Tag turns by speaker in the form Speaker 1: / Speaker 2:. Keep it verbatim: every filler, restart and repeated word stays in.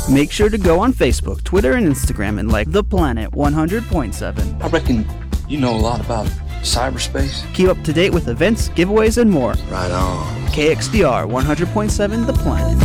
Speaker 1: Make sure to go on Facebook, Twitter, and Instagram and like The Planet one hundred point seven.
Speaker 2: I reckon you know a lot about cyberspace.
Speaker 1: Keep up to date with events, giveaways, and more.
Speaker 2: Right on.
Speaker 1: K X D R one hundred point seven The Planet.